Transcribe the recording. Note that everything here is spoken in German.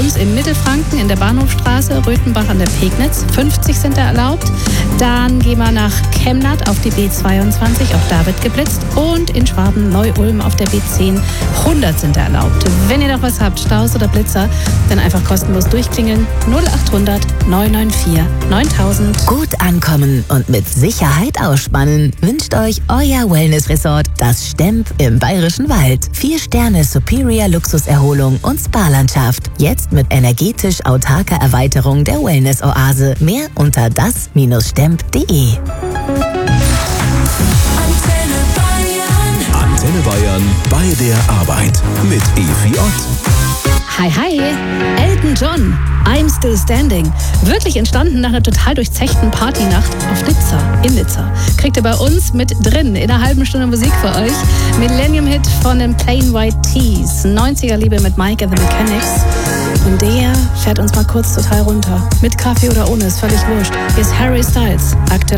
uns in Mittelfranken in der Bahnhofstraße, Röthenbach an der Pegnitz. 50 sind da erlaubt. Dann gehen wir nach Chemnat auf die B22, auch da wird geblitzt. Und in Schwaben, Neu-Ulm auf der B10, 100 sind da erlaubt. Wenn ihr noch was habt, Staus oder Blitzer, dann einfach kostenlos durchklingeln. 0800 994 9000. Gut ankommen und mit Sicherheit ausspannen wünscht euch euer Wellness-Resort, das Stemp im Bayerischen Wald. 4 Sterne Superior Luxuserholung und Spa-Landschaft. Jetzt mit energetisch autarker Erweiterung der Wellness-Oase. Mehr unter das-stemp.de. Antenne Bayern bei der Arbeit mit Evi Ott. Hi, hi, Elton John, I'm Still Standing. Wirklich entstanden nach einer total durchzechten Partynacht auf Nizza, in Nizza. Kriegt ihr bei uns mit drin, in einer halben Stunde Musik für euch. Millennium-Hit von den Plain White Tees, 90er-Liebe mit Mike and the Mechanics. Und der fährt uns mal kurz total runter. Mit Kaffee oder ohne, ist völlig wurscht. Hier ist Harry Styles, aktuell